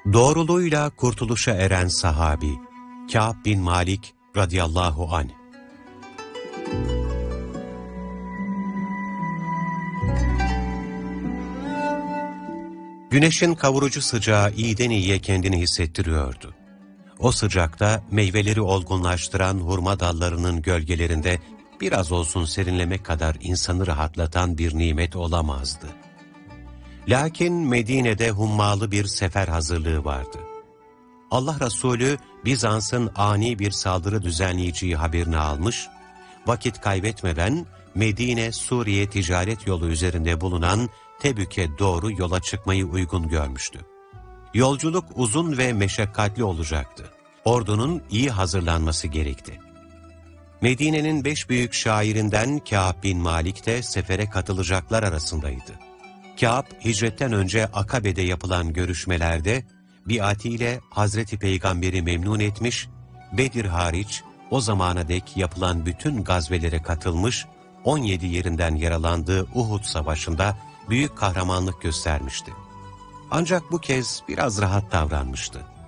Doğruluğuyla kurtuluşa eren sahabi Kâb bin Malik radıyallahu anh. Güneşin kavurucu sıcağı iyiden iyiye kendini hissettiriyordu. O sıcakta meyveleri olgunlaştıran hurma dallarının gölgelerinde biraz olsun serinlemek kadar insanı rahatlatan bir nimet olamazdı. Lakin Medine'de hummalı bir sefer hazırlığı vardı. Allah Resulü Bizans'ın ani bir saldırı düzenleyeceği haberini almış, vakit kaybetmeden Medine-Suriye ticaret yolu üzerinde bulunan Tebük'e doğru yola çıkmayı uygun görmüştü. Yolculuk uzun ve meşakkatli olacaktı. Ordunun iyi hazırlanması gerekti. Medine'nin 5 büyük şairinden Kâb bin Malik de sefere katılacaklar arasındaydı. Kâb, hicretten önce Akabe'de yapılan görüşmelerde biatiyle Hazreti Peygamber'i memnun etmiş, Bedir hariç o zamana dek yapılan bütün gazvelere katılmış, 17 yerinden yaralandığı Uhud Savaşı'nda büyük kahramanlık göstermişti. Ancak bu kez biraz rahat davranmıştı.